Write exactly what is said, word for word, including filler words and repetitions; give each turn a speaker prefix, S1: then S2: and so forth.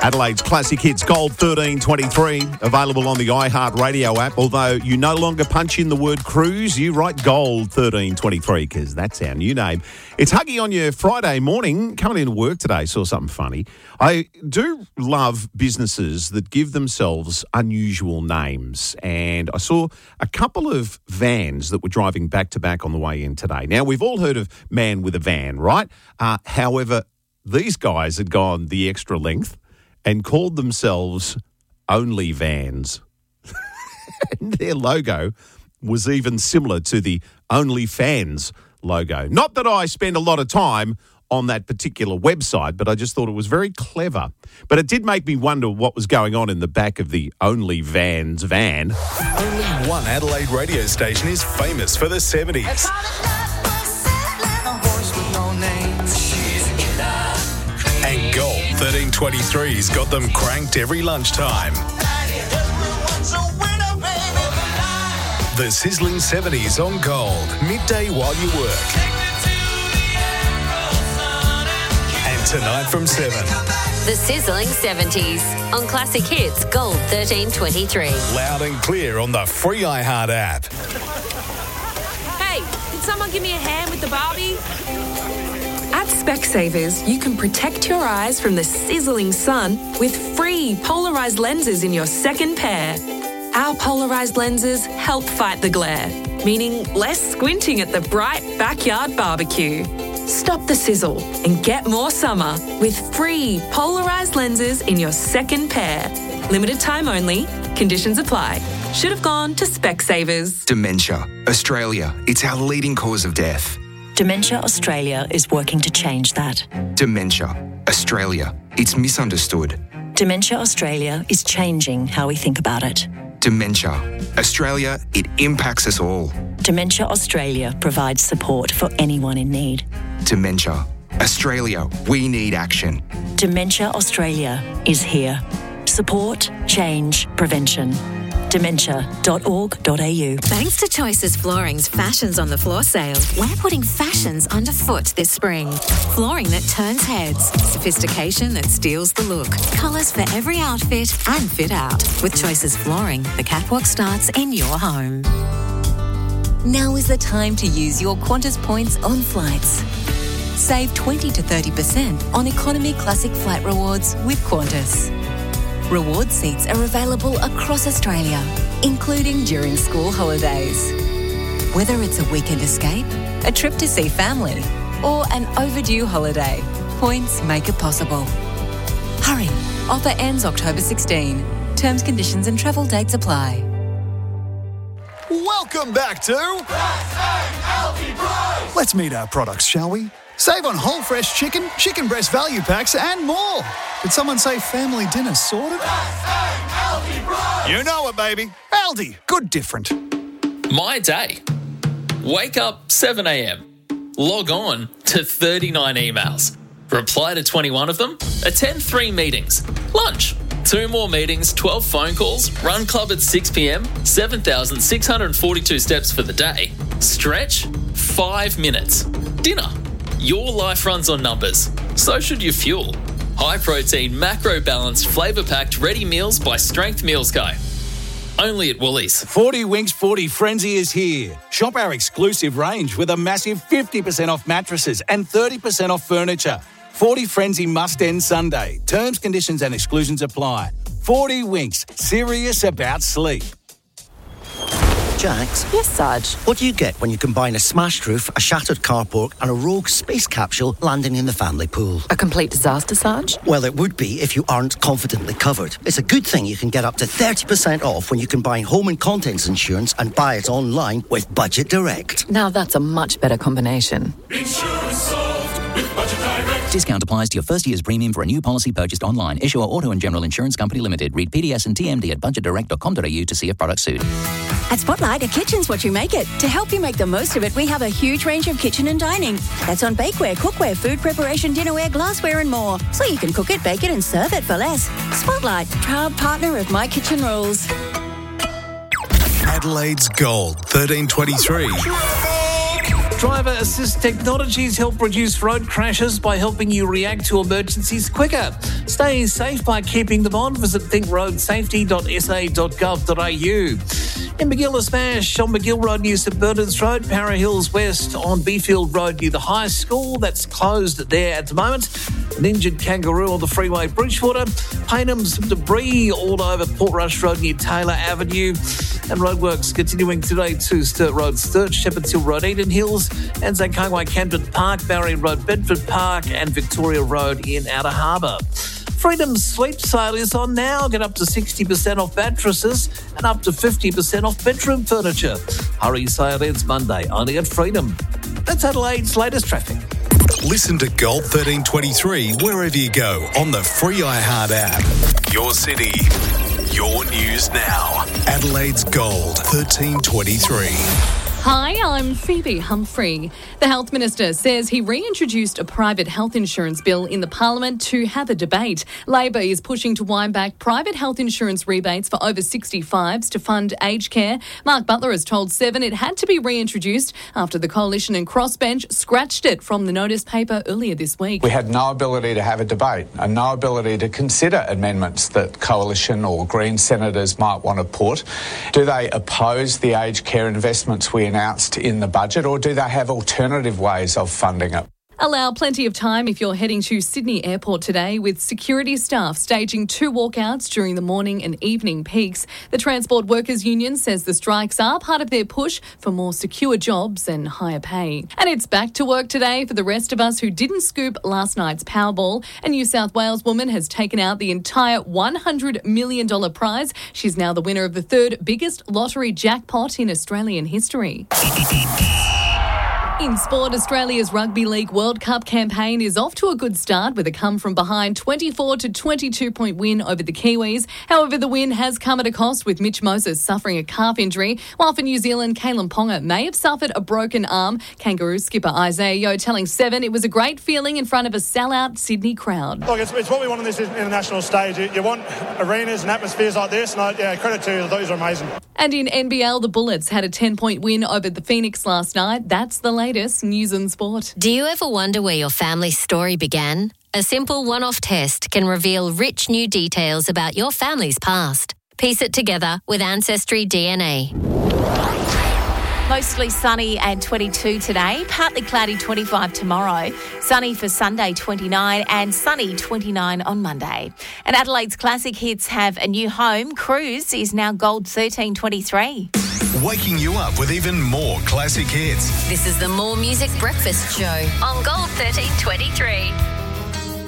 S1: Adelaide's Classic Hits Gold thirteen twenty-three, available on the iHeartRadio app. Although you no longer punch in the word cruise, you write Gold thirteen twenty-three because that's our new name. It's Huggy on your Friday morning. Coming into work today, saw something funny. I do love businesses that give themselves unusual names, and I saw a couple of vans that were driving back to back on the way in today. Now, we've all heard of Man with a Van, right? Uh, however, these guys had gone the extra length and called themselves Only Vans. And their logo was even similar to the OnlyFans logo. Not that I spend a lot of time on that particular website, but I just thought it was very clever. But it did make me wonder what was going on in the back of the OnlyVans van.
S2: Only one Adelaide radio station is famous for the seventies. And Gold thirteen twenty-three's got them cranked every lunchtime. The sizzling seventies on Gold, midday while you work. And tonight from seven.
S3: The sizzling seventies on Classic Hits Gold thirteen twenty-three.
S2: Loud and clear on the free iHeart app.
S4: Hey, can someone give me a hand with the Barbie?
S5: At Specsavers, you can protect your eyes from the sizzling sun with free polarised lenses in your second pair. Our polarised lenses help fight the glare, meaning less squinting at the bright backyard barbecue. Stop the sizzle and get more summer with free polarised lenses in your second pair. Limited time only. Conditions apply. Should have gone to Specsavers.
S6: Dementia. Australia. It's our leading cause of death.
S7: Dementia Australia is working to change that.
S6: Dementia. Australia. It's misunderstood.
S7: Dementia Australia is changing how we think about it.
S6: Dementia. Australia, it impacts us all.
S7: Dementia Australia provides support for anyone in need.
S6: Dementia. Australia, we need action.
S7: Dementia Australia is here. Support, change, prevention. dementia dot org dot a u.
S3: Thanks to Choices Flooring's Fashions on the Floor sale, we're putting fashions underfoot this spring. Flooring that turns heads, sophistication that steals the look, colours for every outfit and fit out. With Choices Flooring, the catwalk starts in your home.
S8: Now is the time to use your Qantas points on flights. Save twenty to thirty percent on Economy Classic Flight Rewards with Qantas. Reward seats are available across Australia, including during school holidays. Whether it's a weekend escape, a trip to see family, or an overdue holiday, points make it possible. Hurry! Offer ends October sixteenth. Terms, conditions and travel dates apply.
S9: Welcome back to... Let's meet our products, shall we? Save on whole fresh chicken, chicken breast value packs and more. Did someone say family dinner sorted? You know it, baby. Aldi, good different.
S10: My day. Wake up seven a.m. Log on to thirty-nine emails. Reply to twenty-one of them. Attend three meetings. Lunch. Two more meetings, twelve phone calls. Run club at six p.m. seven thousand six hundred forty-two steps for the day. Stretch. Five minutes. Dinner. Your life runs on numbers. So should your fuel. High protein, macro balanced, flavour packed ready meals by Strength Meals Co. Only at Woolies.
S11: forty Winks forty Frenzy is here. Shop our exclusive range with a massive fifty percent off mattresses and thirty percent off furniture. forty Frenzy must end Sunday. Terms, conditions and exclusions apply. forty Winks, serious about sleep.
S12: Jax?
S13: Yes, Sarge?
S12: What do you get when you combine a smashed roof, a shattered carport and a rogue space capsule landing in the family pool?
S13: A complete disaster, Sarge?
S12: Well, it would be if you aren't confidently covered. It's a good thing you can get up to thirty percent off when you combine home and contents insurance and buy it online with Budget Direct.
S13: Now that's a much better combination.
S14: Insurance solved with Budget Direct.
S15: Discount applies to your first year's premium for a new policy purchased online. Issuer Auto and General Insurance Company Limited. Read P D S and T M D at budget direct dot com dot a u to see if products suit.
S16: At Spotlight, a kitchen's what you make it. To help you make the most of it, we have a huge range of kitchen and dining. That's on bakeware, cookware, food preparation, dinnerware, glassware and more. So you can cook it, bake it and serve it for less. Spotlight, proud partner of My Kitchen Rules.
S2: Adelaide's Gold thirteen twenty-three.
S17: Driver assist technologies help reduce road crashes by helping you react to emergencies quicker. Stay safe by keeping them on. Visit think road safety dot s a dot gov dot a u. In Magill, a smash on Magill Road near St Bernard's Road, Para Hills West on Beefield Road near the high school. That's closed there at the moment. An injured kangaroo on the freeway Bridgewater. Paynham, some debris all over Portrush Road near Taylor Avenue. And roadworks continuing today to Sturt Road, Sturt, Shepherd's Hill Road, Eden Hills, and Zankangway Camden Park, Barry Road, Bedford Park, and Victoria Road in Outer Harbour. Freedom Sleep Sale is on now. Get up to sixty percent off mattresses and up to fifty percent off bedroom furniture. Hurry, sale ends Monday, only at Freedom. That's Adelaide's latest traffic.
S2: Listen to Gold thirteen twenty-three wherever you go on the free iHeart app. Your city, your news now. Adelaide's Gold thirteen twenty-three.
S18: Hi, I'm Phoebe Humphrey. The Health Minister says he reintroduced a private health insurance bill in the Parliament to have a debate. Labor is pushing to wind back private health insurance rebates for over sixty-fives to fund aged care. Mark Butler has told Seven it had to be reintroduced after the Coalition and Crossbench scratched it from the notice paper earlier this week.
S19: We had no ability to have a debate and no ability to consider amendments that Coalition or Green senators might want to put. Do they oppose the aged care investments we announced in the budget, or do they have alternative ways of funding it?
S18: Allow plenty of time if you're heading to Sydney Airport today, with security staff staging two walkouts during the morning and evening peaks. The Transport Workers Union says the strikes are part of their push for more secure jobs and higher pay. And it's back to work today for the rest of us who didn't scoop last night's Powerball. A New South Wales woman has taken out the entire one hundred million dollars prize. She's now the winner of the third biggest lottery jackpot in Australian history. In sport, Australia's Rugby League World Cup campaign is off to a good start with a come-from-behind twenty-four to twenty-two point win over the Kiwis. However, the win has come at a cost, with Mitch Moses suffering a calf injury, while for New Zealand, Kalen Ponga may have suffered a broken arm. Kangaroo skipper Isaiah Yeo telling Seven it was a great feeling in front of a sellout Sydney crowd.
S20: Look, it's, it's what we want on this international stage. You, you want arenas and atmospheres like this, and I, yeah, credit to you, those are amazing.
S18: And in N B L, the Bullets had a ten-point win over the Phoenix last night. That's the latest news and sport.
S21: Do you ever wonder where your family's story began? A simple one-off test can reveal rich new details about your family's past. Piece it together with Ancestry D N A.
S22: Mostly sunny and twenty-two today, partly cloudy twenty-five tomorrow, sunny for Sunday twenty-nine and sunny twenty-nine on Monday. And Adelaide's classic hits have a new home. Cruise is now Gold thirteen twenty-three.
S2: Waking you up with even more classic hits.
S21: This is the More Music Breakfast Show on Gold thirteen twenty-three.